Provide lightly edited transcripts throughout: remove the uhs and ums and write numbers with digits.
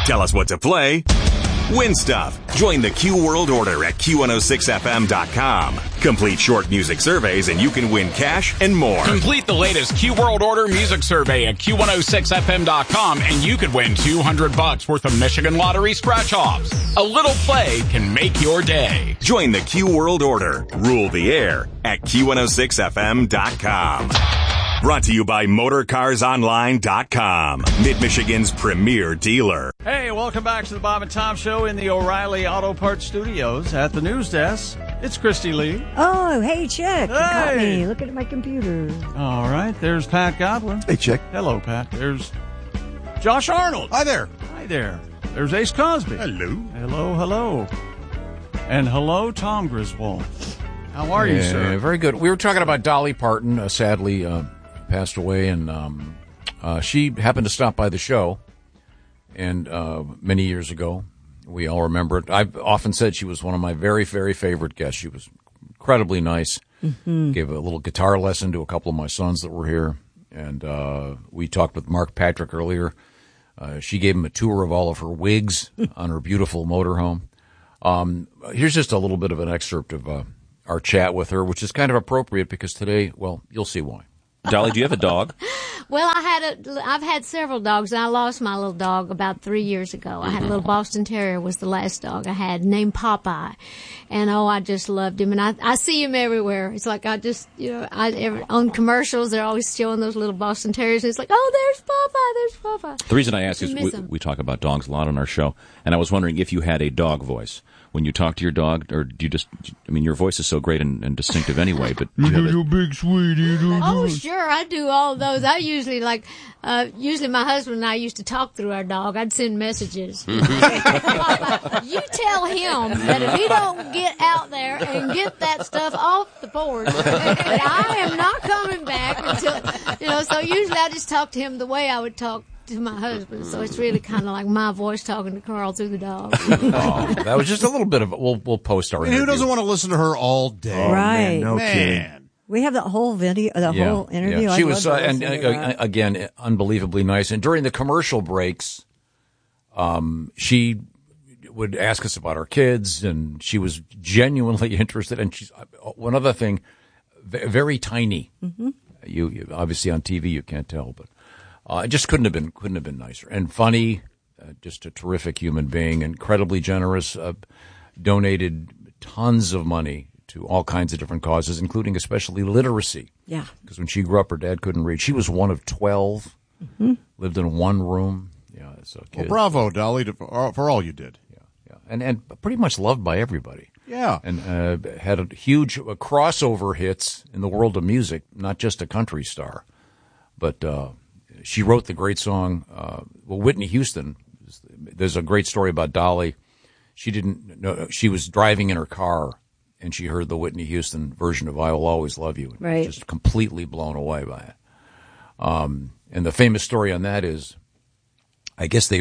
Tell us what to play. Win stuff. Join the Q World Order at Q106FM.com. Complete short music surveys and you can win cash and more. Complete the latest Q World Order music survey at Q106FM.com and you could win $200 worth of Michigan Lottery scratch-offs. A little play can make your day. Join the Q World Order. Rule the air at Q106FM.com. Brought to you by MotorCarsOnline.com, Mid-Michigan's premier dealer. Hey, welcome back to the Bob and Tom Show in the O'Reilly Auto Parts Studios. At the news desk, it's Christy Lee. Oh, hey, Chick. You caught Hey. me. Look at my computer. All right, there's Pat Godwin. Hey, Chick. Hello, Pat. There's Josh Arnold. Hi there. Hi there. There's Ace Cosby. Hello. Hello, hello. And hello, Tom Griswold. How are you, sir? Very good. We were talking about Dolly Parton, sadly passed away, and she happened to stop by the show and many years ago. We all remember it. I've often said she was one of my very, very favorite guests. She was incredibly nice. Mm-hmm. Gave a little guitar lesson to a couple of my sons that were here, and we talked with Mark Patrick earlier. She gave him a tour of all of her wigs on her beautiful motorhome. Here's just a little bit of an excerpt of our chat with her, which is kind of appropriate because today, well, you'll see why. Dolly, do you have a dog? Well, I've had several dogs, and I lost my little dog about 3 years ago. I had a little Boston Terrier, was the last dog I had, named Popeye. And, I just loved him. And I see him everywhere. It's like I just, on commercials, they're always showing those little Boston Terriers. And it's like, oh, there's Popeye. The reason I ask is miss him. we talk about dogs a lot on our show, and I was wondering if you had a dog voice. When you talk to your dog, or do you just, your voice is so great and distinctive anyway, but do you have a... big sweetie. Oh, sure, I do all of those. I usually usually my husband and I used to talk through our dog. I'd send messages. You tell him that if he don't get out there and get that stuff off the porch, that I am not coming back until, so usually I just talk to him the way I would talk to my husband, so it's really kind of like my voice talking to Carl through the dog. Oh, that was just a little bit of it. We'll post our interview. Who doesn't want to listen to her all day? Right. Man, kidding. We have the whole video, whole interview. Yeah. She was, and again, unbelievably nice. And during the commercial breaks, she would ask us about our kids, and she was genuinely interested. And she's one other thing, very tiny. Mm-hmm. You obviously on TV you can't tell, but. It just couldn't have been nicer and funny. Just a terrific human being, incredibly generous. Donated tons of money to all kinds of different causes, including especially literacy. Yeah, because when she grew up, her dad couldn't read. She was one of 12. Mm-hmm. Lived in one room. Yeah, so well, bravo, Dolly, for all you did. Yeah, and pretty much loved by everybody. Yeah, and had a huge crossover hits in the world of music. Not just a country star, but. She wrote the great song, Whitney Houston. There's a great story about Dolly. She didn't know, she was driving in her car and she heard the Whitney Houston version of I Will Always Love You. Right. Just completely blown away by it. And the famous story on that is, I guess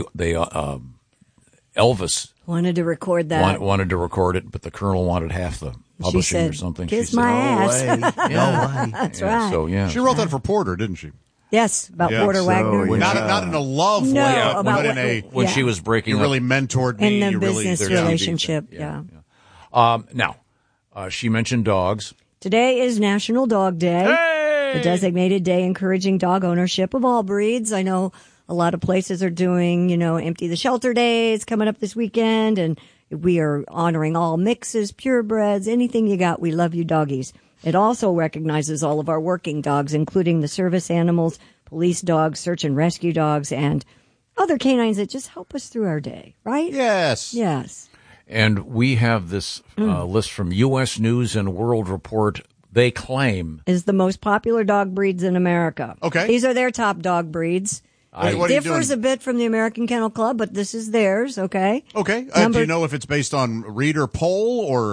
Elvis wanted to record that. Wanted to record it, but the Colonel wanted half the publishing said, or something. Kiss she my said, ass. No way. Yeah. That's yeah, right. So, yeah. She wrote that for Porter, didn't she? Yes, about Porter Wagner. Not in a love way, but in a... When she was breaking You really mentored me. In the business relationship, yeah. Now, she mentioned dogs. Today is National Dog Day. Hey! The designated day encouraging dog ownership of all breeds. I know a lot of places are doing, empty the shelter days coming up this weekend, and we are honoring all mixes, purebreds, anything you got. We love you, doggies. It also recognizes all of our working dogs, including the service animals, police dogs, search and rescue dogs, and other canines that just help us through our day, right? Yes. Yes. And we have this list from U.S. News and World Report. They claim is the most popular dog breeds in America. Okay. These are their top dog breeds. It differs a bit from the American Kennel Club, but this is theirs, okay? Okay. Do you know if it's based on reader poll or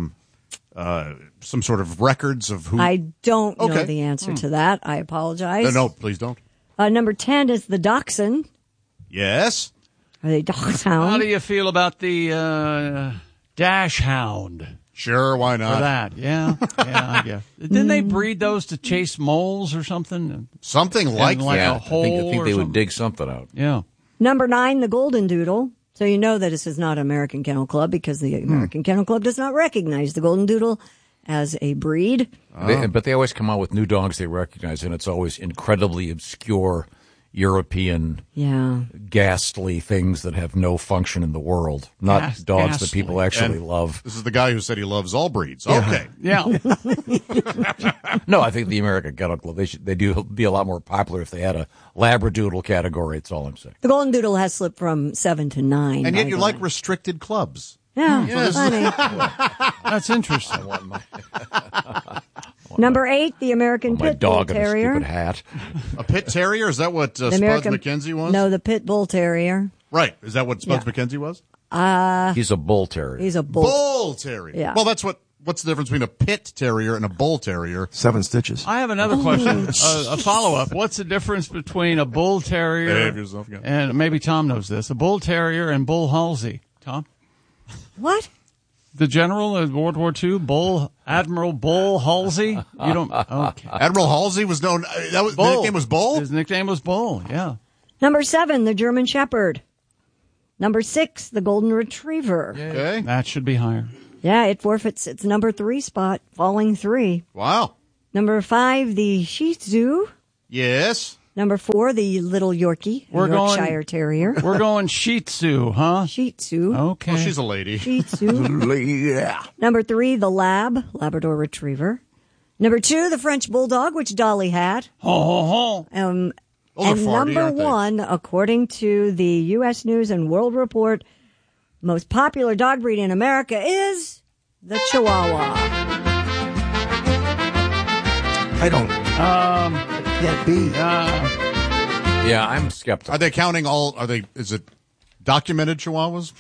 some sort of records of who? I don't know the answer to that. I apologize. No, please don't. Number 10 is the Dachshund. Yes. Are they Dachshund? How do you feel about the Dash Hound? Sure, why not? For that, yeah, I guess. Didn't they breed those to chase moles or something? Something like that. I think they would dig something out. Yeah. Number 9, the Golden Doodle. So you know that this is not American Kennel Club because the American Kennel Club does not recognize the Golden Doodle as a breed. But they always come out with new dogs they recognize, and it's always incredibly obscure European, ghastly things that have no function in the world. Not dogs that people actually love. This is the guy who said he loves all breeds. Okay. Yeah. No, I think the American Kennel Club, they do be a lot more popular if they had a Labradoodle category. That's all I'm saying. The Golden Doodle has slipped from 7 to 9. And yet you like restricted clubs. Yeah, funny. That's interesting. Number 8, the American Pit Bull Terrier. My dog in a stupid hat. A Pit Terrier? Is that what Spuds MacKenzie was? No, the Pit Bull Terrier. Right. Is that what Spuds MacKenzie was? He's a Bull Terrier. He's a Bull. Bull Terrier. Yeah. Well, what's the difference between a Pit Terrier and a Bull Terrier? 7 stitches. I have another question, a follow-up. What's the difference between a Bull Terrier Behave yourself, yeah. and maybe Tom knows this, a Bull Terrier and Bull Halsey? Tom? What? The general in World War II, Admiral Bull Halsey? You don't. Okay. Admiral Halsey was known. The nickname was Bull. His nickname was Bull. Yeah. Number 7, the German Shepherd. Number 6, the Golden Retriever. Okay. That should be higher. Yeah, it forfeits its number 3 spot, falling 3. Wow. Number 5, the Shih Tzu. Yes. Number 4, the Little Yorkie, Yorkshire Terrier. We're going Shih Tzu, huh? Shih Tzu. Okay. Well, she's a lady. Shih Tzu. Yeah. Number 3, the Labrador Retriever. Number 2, the French Bulldog, which Dolly had. Ho, ho, ho. And farty, number aren't they? 1, according to the U.S. News and World Report, most popular dog breed in America is the Chihuahua. I don't. Can't be. Yeah, I'm skeptical. Are they counting all? Is it documented Chihuahuas?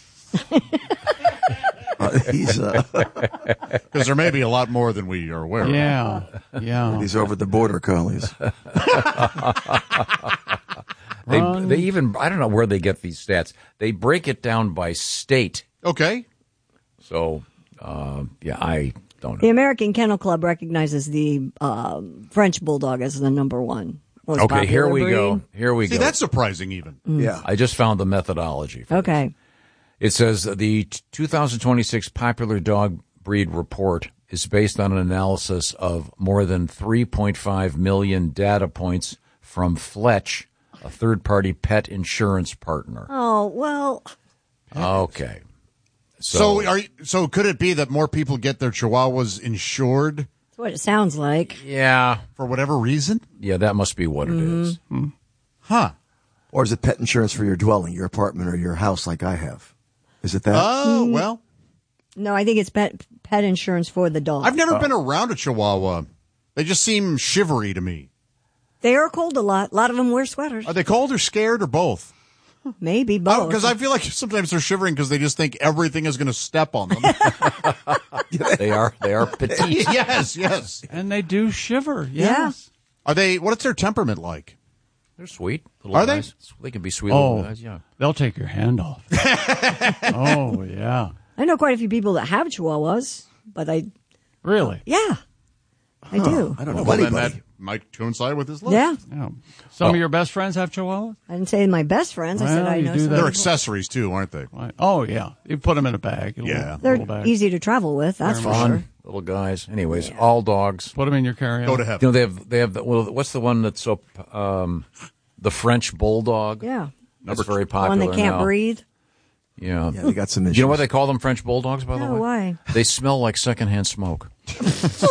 Because there may be a lot more than we are aware of. Yeah. These over the border collies. They even, I don't know where they get these stats. They break it down by state. Okay. So, I don't know. The American Kennel Club recognizes the French Bulldog as the number 1 most Okay, here popular we breed. go. Here we See, go. that's surprising even. Yeah. I just found the methodology. Okay. It says the 2026 Popular Dog Breed Report is based on an analysis of more than 3.5 million data points from Fletch, a third-party pet insurance partner. Oh, well. Okay. So could it be that more people get their Chihuahuas insured That's what it sounds like. Yeah. for whatever reason? Yeah, that must be what it is. Huh. Or is it pet insurance for your dwelling, your apartment, or your house like I have? Is it that? Oh, well. No, I think it's pet insurance for the dog. I've never been around a Chihuahua. They just seem shivery to me. They are cold a lot. A lot of them wear sweaters. Are they cold or scared or both? Maybe both. Because I feel like sometimes they're shivering because they just think everything is going to step on them. They are petite. Yes. And they do shiver. Yeah. Yes. What's their temperament like? They're sweet. Little Are they? guys. They can be sweet little guys, yeah. They'll take your hand off. Oh, yeah. I know quite a few people that have Chihuahuas, but Really? I do. I don't know Well, then anybody. that might coincide with his list. Yeah. Yeah. Some of your best friends have Chihuahuas? I didn't say my best friends. I said Well, I you know do some. that. They're accessories, too, aren't they? Right. Oh, yeah. You put them in a bag. Yeah. They're Little bag. easy to travel with, that's for Fun sure. little guys. Anyways, all dogs. Put them in your carry-on. Go to heaven. You know, they have what's the one that's so the French Bulldog? Yeah. That's very One popular that can't now. breathe. Yeah. Yeah, they got some issues. You know why they call them French Bulldogs, by the No, way? why? They smell like secondhand smoke. You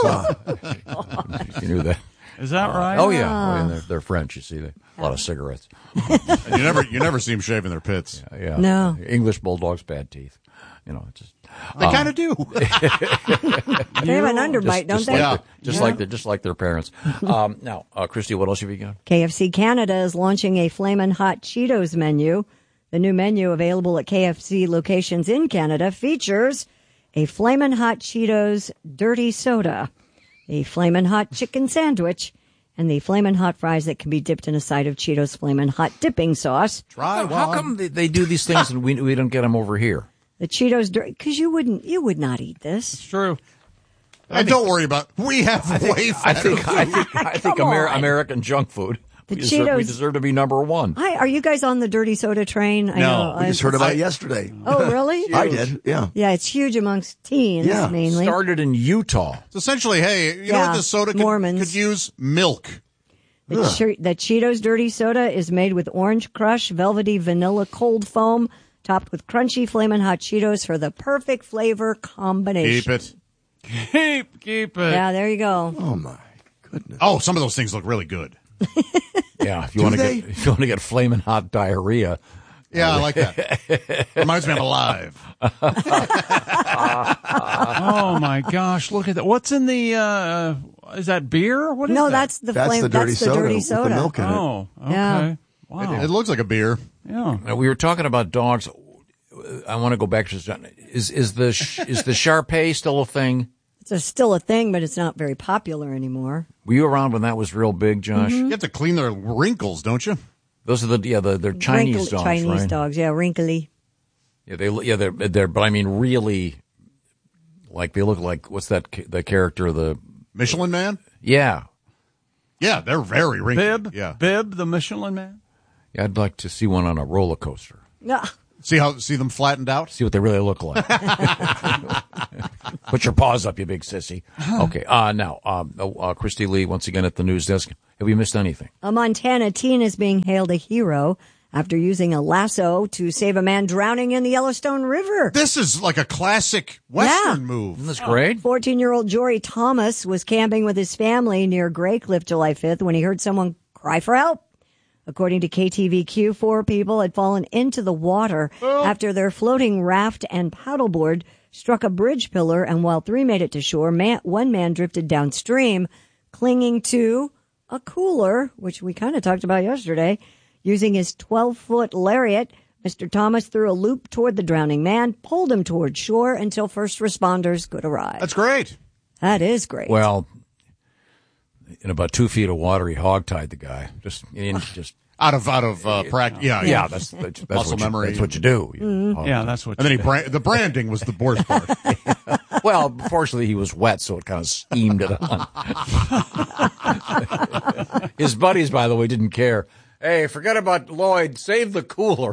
knew that. Is that right? Oh, yeah. And they're French, you see. A lot of cigarettes. And you never see them shaving their pits. Yeah. No. English Bulldogs, bad teeth. You know, just They kind of do. They have an underbite, don't they? Yeah. Just like their parents. Now, Christy, what else have you got? KFC Canada is launching a Flamin' Hot Cheetos menu. The new menu, available at KFC locations in Canada, features a Flamin' Hot Cheetos Dirty Soda, a Flamin' Hot Chicken Sandwich, and the Flamin' Hot Fries that can be dipped in a side of Cheetos Flamin' Hot dipping sauce. Try one. How come they do these things and we don't get them over here? The Cheetos Dirty, because you would not eat this. It's true. And don't worry about. We have way I better. think Come on. American junk food The we Cheetos deserve to be number one. Hi, are you guys on the dirty soda train? No. We just heard about it yesterday. Oh, really? I did, yeah. Yeah, it's huge amongst teens mainly. Started in Utah. It's essentially, hey, you know what this soda Mormons. could use? Milk. The Cheetos dirty soda is made with orange crush, velvety vanilla cold foam, topped with crunchy Flamin' Hot Cheetos for the perfect flavor combination. Keep it. Keep it. Yeah, there you go. Oh, my goodness. Oh, some of those things look really good. Yeah, if you want to get flaming hot diarrhea. Yeah, I like that. Reminds me I'm alive. Oh my gosh, look at that. What's in the is that beer? What is that? That's the That's the dirty soda dirty with soda. the milk in it. Oh, okay. Yeah. Wow. It looks like a beer. Yeah. Now, we were talking about dogs. I want to go back to is the Shar-Pei still a thing? It's still a thing, but it's not very popular anymore. Were you around when that was real big, Josh? You have to clean their wrinkles, don't you? Those are they're Chinese dogs, Chinese right? dogs, yeah, wrinkly. Yeah, they're but I mean really, like they look like what's that the character the Michelin Man? yeah. Yeah, they're very wrinkly. Bib? Yeah. Bib, the Michelin Man? Yeah, I'd like to see one on a roller coaster. No. See them flattened out? See what they really look like. Put your paws up, you big sissy. Okay. Now, Christy Lee, once again at the news desk. Have we missed anything? A Montana teen is being hailed a hero after using a lasso to save a man drowning in the Yellowstone River. This is like a classic Western move. Isn't this great? 14-year-old Jory Thomas was camping with his family near Grey Cliff July 5th when he heard someone cry for help. According to KTVQ, 4 people had fallen into the water after their floating raft and paddleboard struck a bridge pillar, and while 3 made it to shore, one man drifted downstream, clinging to a cooler, which we kind of talked about yesterday. Using his 12-foot lariat, Mr. Thomas threw a loop toward the drowning man, pulled him toward shore until first responders could arrive. That's great. That is great. Well, in about 2 feet of water, he hogtied the guy. Just Out of practice. Yeah. That's muscle memory. That's what you do. Yeah, that's what. And then the branding was the worst part. Well, fortunately, he was wet, so it kind of steamed it on. His buddies, by the way, didn't care. Hey, forget about Lloyd. Save the cooler.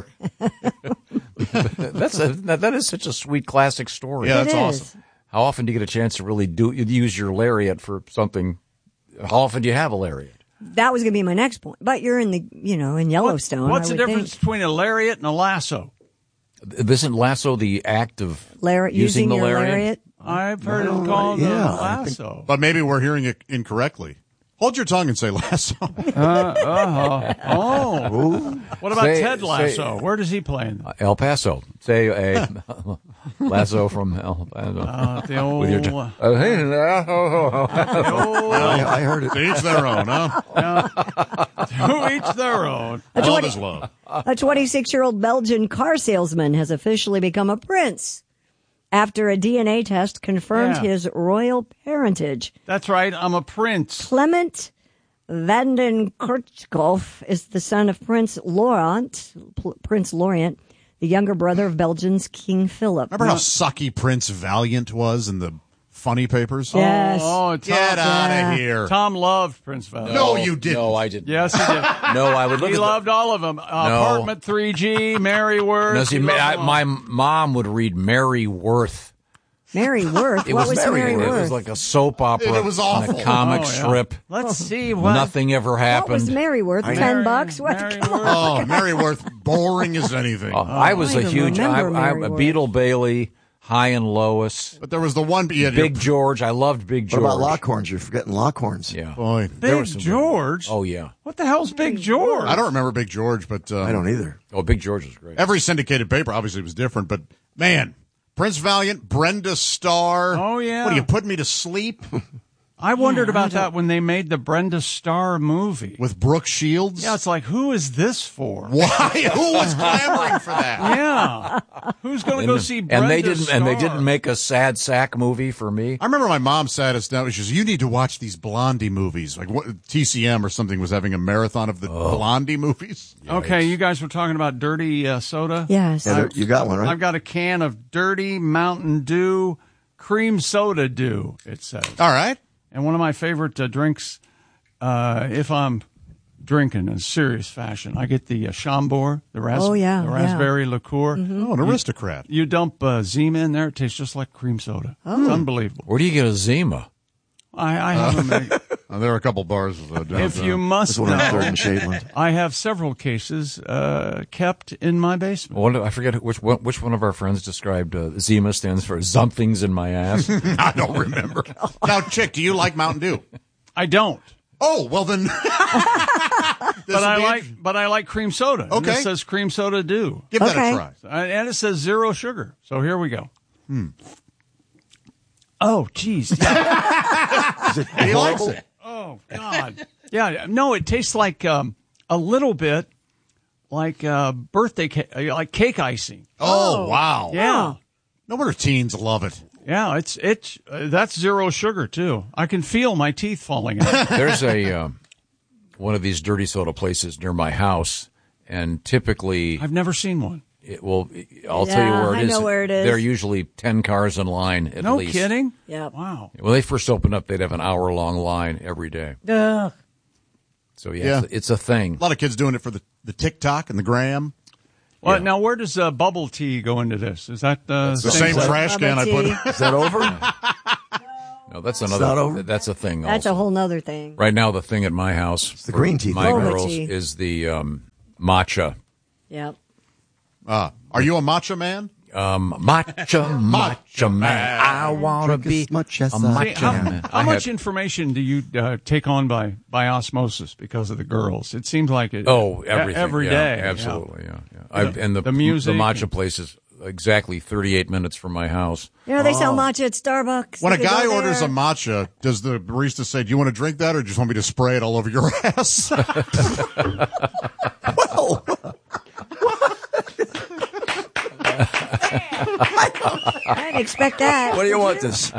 That is such a sweet classic story. Yeah, that's awesome. How often do you get a chance to really use your lariat for something? How often do you have a lariat? That was going to be my next point. But you're in in Yellowstone. What's I the would difference think. between a lariat and a lasso? Isn't lasso the act of using the your lariat? I've heard it called a lasso. But maybe we're hearing it incorrectly. Hold your tongue and say lasso. Oh. What about Ted Lasso? Where does he play in? El Paso. Say a lasso from El Paso. The old. With your I heard it. To each their own, huh? To each their own. Love is love. A 26-year-old Belgian car salesman has officially become a prince after a DNA test confirmed his royal parentage. That's right. I'm a prince. Clement van den Kortschkoff is the son of Prince Laurent, the younger brother of Belgium's King Philip. Remember how sucky Prince Valiant was in the funny papers? Yes. Oh, Tom, Get out of here. Tom loved Prince Valiant. No, you didn't. No, I didn't. Yes, he did. No, I would look He at loved all of them. Apartment 3G, Mary Worth. No, see, He loved them all. my mom would read Mary Worth. Mary Worth? What was Mary Worth? It was like a soap opera. It was awful. And a comic Oh, yeah. strip. Let's see what. Nothing ever happened. What was Mary Worth? $10? What? Mary Come Worth. on. Oh, Mary Worth, boring as anything. I was I a don't huge. remember I'm Mary a Worth. Beetle Bailey, High and Lois, But there was the one. Big George. I loved Big What George. about Lockhorns? You're forgetting Lockhorns. Yeah. Boy, Big George. Oh yeah. What the hell's Big George? I don't remember Big George, but I don't either. Oh, Big George was great. every syndicated paper obviously was different. But man, Prince Valiant, Brenda Starr. Oh, yeah. What are you putting me to sleep I wondered about that when they made the Brenda Starr movie. with Brooke Shields? Yeah, it's like, who is this for? Why? Who was clamoring for that? Yeah. Who's going to go see Brenda and they didn't. Starr? And they didn't make a sad sack movie for me. I remember my mom sat us down. She says, "You need to watch these Blondie movies." Like what, TCM or something was having a marathon of the Blondie movies. Okay, you guys were talking about dirty soda? Yes. Yeah, you got one, right? I've got a can of dirty Mountain Dew cream soda dew, it says. All right. And one of my favorite drinks, if I'm drink in a serious fashion. I get the Chambord, the raspberry liqueur. Oh, an aristocrat. You dump Zima in there, it tastes just like cream soda. Oh. It's unbelievable. Where do you get a Zima? I have them. There are a couple bars. If you must There's one on know, 3rd and Shadeland. I have several cases kept in my basement. Well, I forget which one of our friends described Zima stands for something's in my ass. I don't remember. Now, Chick, do you like Mountain Dew? I don't. Oh, well then. But I like cream soda. Okay. And this says cream soda dew. Give that Okay. a try. And it says 0 sugar. So here we go. Oh, geez. He likes it. Oh, God. Yeah. No, it tastes like a little bit like birthday cake, like cake icing. Oh, wow. Yeah. No wonder teens love it. Yeah, it's that's 0 sugar too. I can feel my teeth falling out. There's a one of these dirty soda places near my house, and typically I've never seen one. I'll tell you where it I is. know where it is. There are usually 10 cars in line at No least. kidding? Yep. Wow. When they first opened up, they'd have an hour-long line every day. Ugh. So, yeah. It's a thing. A lot of kids doing it for the TikTok and the gram. Well, Yeah. now where does bubble tea go into this? Is that The same trash can I Bubble put. tea. Is that over? No, that's another. not over? That's a thing. That's also. a whole nother thing. Right now, the thing at my house, the green tea. my Boba girls, tea. is the matcha. Yep. Are you a matcha man? Matcha man. I want to Drink be as much as a I matcha How, man. how much information do you take on by osmosis because of the girls? It seems like it. Oh, everything. Every Yeah, day. absolutely. Yeah. The the music the matcha and- place is exactly 38 minutes from my house. You know, they sell matcha at Starbucks. When You a could guy go orders a there. matcha, does the barista say, "Do you want to drink that, or do you just want me to spray it all over your ass?" I didn't expect that. What do you want this?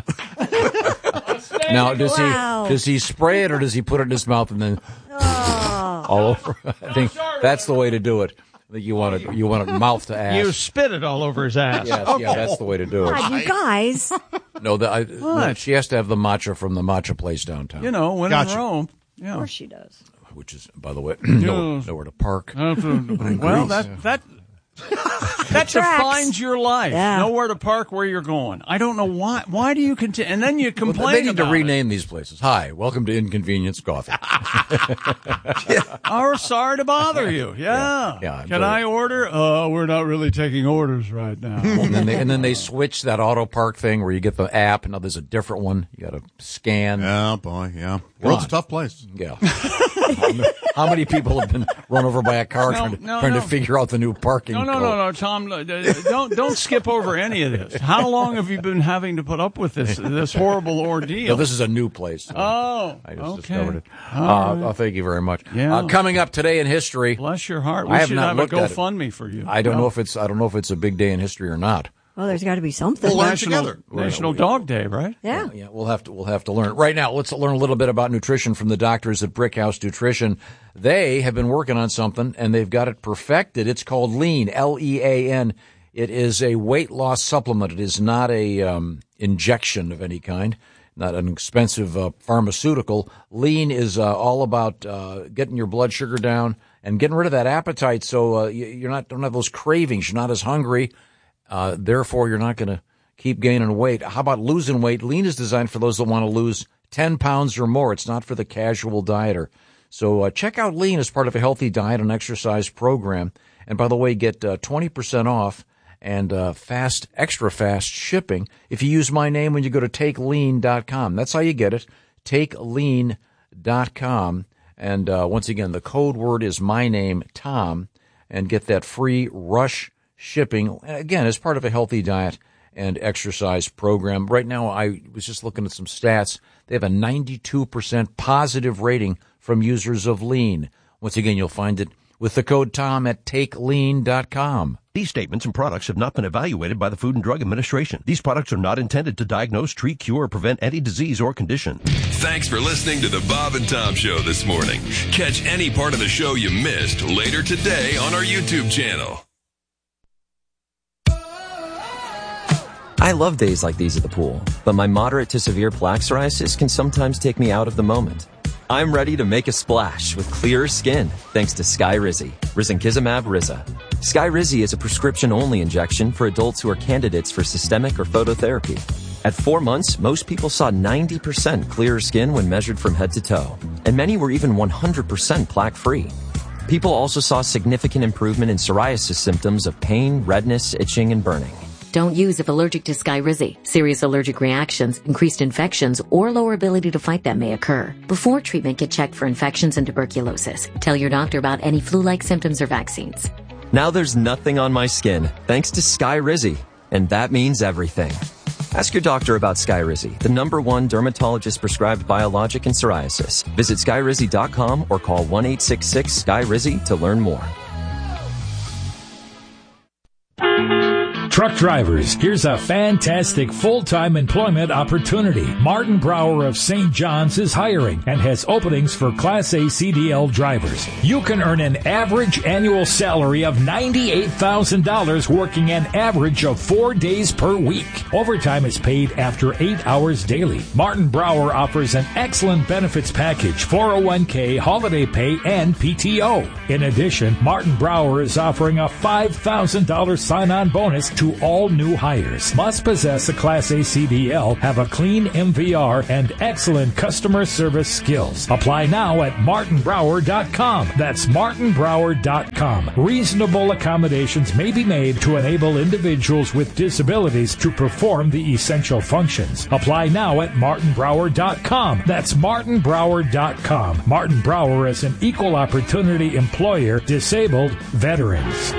Now, Wow. does he spray it or does he put it in his mouth and then all over? I think that's the way to do it. I think you want it mouth to ass. You spit it all over his ass. Yes, yeah, that's the way to do it. God, you guys. No, she has to have the matcha from the matcha place downtown. You know, when Gotcha. in Rome. Of Yeah. course she does. Which is, by the way, Yes. nowhere to park. Well, that defines your life. Yeah. Nowhere to park where you're going. I don't know why. Why do you continue? And then you complain They need to about rename these places. Hi, welcome to Inconvenience Coffee. it. Oh, sorry to bother you. Yeah. Yeah, Can I order? We're not really taking orders right now. and then they switch that auto park thing where you get the app. Now there's a different one. You got to scan. Oh boy, yeah. World's a tough place. Yeah. How many people have been run over by a car trying to figure out the new parking code? No, Tom. Don't skip over any of this. How long have you been having to put up with this horrible ordeal? No, this is a new place. Oh, I just okay. discovered it. All right. Thank you very much. Yeah. Coming up today in history, Bless your heart. I We have should not have a looked at it. GoFundMe for you. I don't know if it's a big day in history or not. Well, there's got to be something. We'll learn National, together. National Dog Day, right? Yeah. Yeah, we'll have to learn. Right now, let's learn a little bit about nutrition from the doctors at Brickhouse Nutrition. They have been working on something, and they've got it perfected. It's called Lean, Lean. It is a weight loss supplement. It is not a injection of any kind, not an expensive pharmaceutical. Lean is all about getting your blood sugar down and getting rid of that appetite, so you don't have those cravings. You're not as hungry. Therefore, you're not going to keep gaining weight. How about losing weight? Lean is designed for those that want to lose 10 pounds or more. It's not for the casual dieter. So check out Lean as part of a healthy diet and exercise program. And by the way, get 20% off and extra fast shipping if you use my name when you go to TakeLean.com. That's how you get it, TakeLean.com. And once again, the code word is my name, Tom, and get that free rush shipping, again, as part of a healthy diet and exercise program. Right now, I was just looking at some stats. They have a 92% positive rating from users of Lean. Once again, you'll find it with the code TOM at TakeLean.com. These statements and products have not been evaluated by the Food and Drug Administration. These products are not intended to diagnose, treat, cure, or prevent any disease or condition. Thanks for listening to the Bob and Tom Show this morning. Catch any part of the show you missed later today on our YouTube channel. I love days like these at the pool, but my moderate to severe plaque psoriasis can sometimes take me out of the moment. I'm ready to make a splash with clearer skin thanks to Skyrizi, risankizumab Riza. Skyrizi is a prescription-only injection for adults who are candidates for systemic or phototherapy. At 4 months, most people saw 90% clearer skin when measured from head to toe, and many were even 100% plaque-free. People also saw significant improvement in psoriasis symptoms of pain, redness, itching, and burning. Don't use if allergic to Skyrizi. Serious allergic reactions, increased infections, or lower ability to fight them may occur. Before treatment, get checked for infections and tuberculosis. Tell your doctor about any flu-like symptoms or vaccines. Now there's nothing on my skin thanks to Skyrizi, and that means everything. Ask your doctor about Skyrizi, the #1 dermatologist-prescribed biologic in psoriasis. Visit Skyrizi.com or call 1-866-SKYRIZI to learn more. Truck drivers, here's a fantastic full-time employment opportunity. Martin Brower of St. John's is hiring and has openings for Class A CDL drivers. You can earn an average annual salary of $98,000 working an average of 4 days per week. Overtime is paid after 8 hours daily. Martin Brower offers an excellent benefits package, 401k, holiday pay, and PTO. In addition, Martin Brower is offering a $5,000 sign-on bonus to all new hires. Must possess a Class A CDL, have a clean MVR, and excellent customer service skills. Apply now at martinbrower.com. That's martinbrower.com. Reasonable accommodations may be made to enable individuals with disabilities to perform the essential functions. Apply now at martinbrower.com. That's martinbrower.com. Martin Brower is an equal opportunity employer, disabled veterans.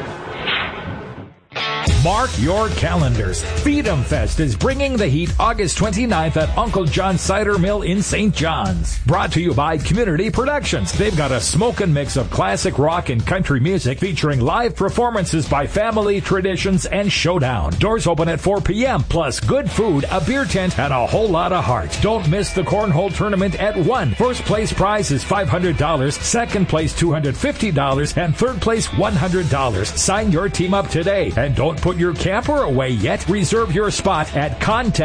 Mark your calendars. Freedom Fest is bringing the heat August 29th at Uncle John's Cider Mill in St. John's. Brought to you by Community Productions. They've got a smokin' mix of classic rock and country music featuring live performances by Family Traditions and Showdown. Doors open at 4 p.m. plus good food, a beer tent, and a whole lot of heart. Don't miss the cornhole tournament at 1. First place prize is $500, second place $250, and third place $100. Sign your team up today and don't put your camper away yet. Reserve your spot at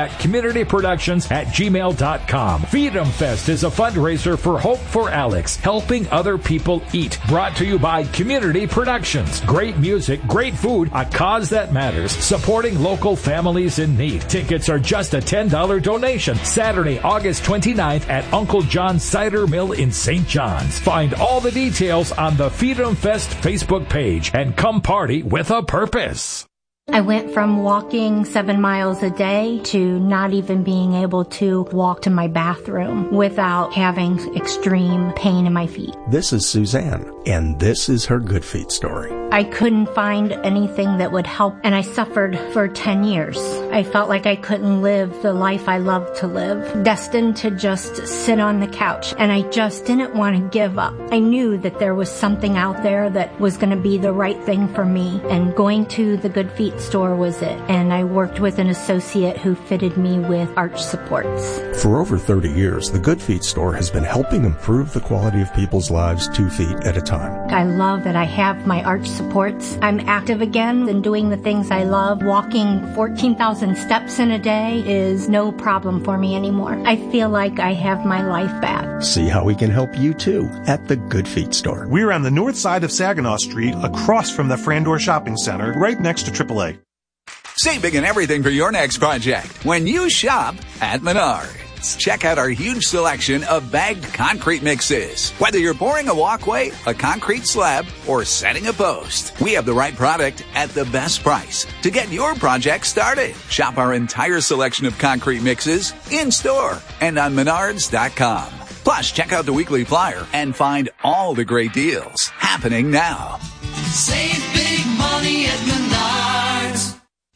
contactcommunityproductions@gmail.com. Freedom Fest is a fundraiser for Hope for Alex, helping other people eat. Brought to you by Community Productions. Great music, great food, a cause that matters, supporting local families in need. Tickets are just a $10 donation. Saturday, August 29th at Uncle John's Cider Mill in St. John's. Find all the details on the Freedom Fest Facebook page and come party with a purpose. I went from walking 7 miles a day to not even being able to walk to my bathroom without having extreme pain in my feet. This is Suzanne, and this is her Good Feet story. I couldn't find anything that would help, and I suffered for 10 years. I felt like I couldn't live the life I loved to live, destined to just sit on the couch, and I just didn't want to give up. I knew that there was something out there that was going to be the right thing for me, and going to the Good Feet store was it. And I worked with an associate who fitted me with arch supports. For over 30 years, the Good Feet store has been helping improve the quality of people's lives 2 feet at a time. I love that I have my arch supports. I'm active again and doing the things I love. Walking 14,000 steps in a day is no problem for me anymore. I feel like I have my life back. See how we can help you too at the Good Feet store. We're on the north side of Saginaw Street, across from the Frandor Shopping Center, right next to AAA. Save big on everything for your next project when you shop at Menards. Check out our huge selection of bagged concrete mixes. Whether you're pouring a walkway, a concrete slab, or setting a post, we have the right product at the best price to get your project started. Shop our entire selection of concrete mixes in-store and on Menards.com. Plus, check out the weekly flyer and find all the great deals happening now. Save big money at Menards.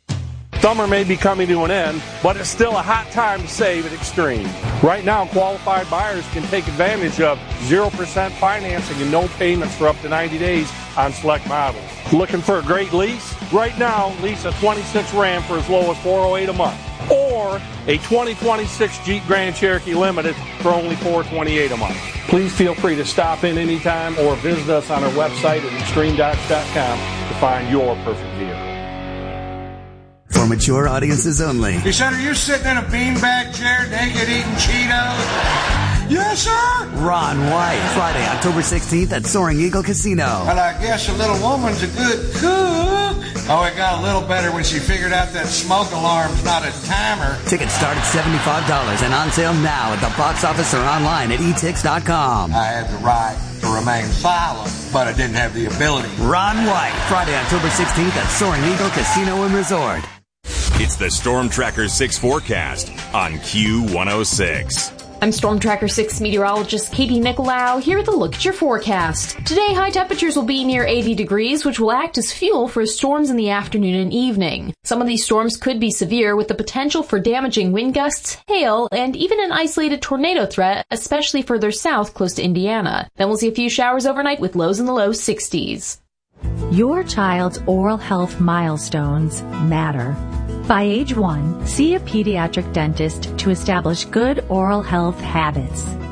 Summer may be coming to an end, but it's still a hot time to save at Extreme. Right now, qualified buyers can take advantage of 0% financing and no payments for up to 90 days on select models. Looking for a great lease? Right now, lease a 26 Ram for as low as $408 a month, or a 2026 Jeep Grand Cherokee Limited for only $428 a month. Please feel free to stop in anytime or visit us on our website at extremedodge.com to find your perfect vehicle. For mature audiences only. He said, are you sitting in a beanbag chair naked eating Cheetos? Yes, sir. Ron White, Friday, October 16th at Soaring Eagle Casino. Well, I guess a little woman's a good cook. Oh, it got a little better when she figured out that smoke alarm's not a timer. Tickets start at $75 and on sale now at the box office or online at etix.com. I had the right to remain silent, but I didn't have the ability. Ron White, Friday, October 16th at Soaring Eagle Casino and Resort. It's the Storm Tracker 6 forecast on Q106. I'm Storm Tracker 6 meteorologist Katie Nicolau. Here with a look at your forecast. Today, high temperatures will be near 80 degrees, which will act as fuel for storms in the afternoon and evening. Some of these storms could be severe, with the potential for damaging wind gusts, hail, and even an isolated tornado threat, especially further south close to Indiana. Then we'll see a few showers overnight with lows in the low 60s. Your child's oral health milestones matter. By age 1, see a pediatric dentist to establish good oral health habits.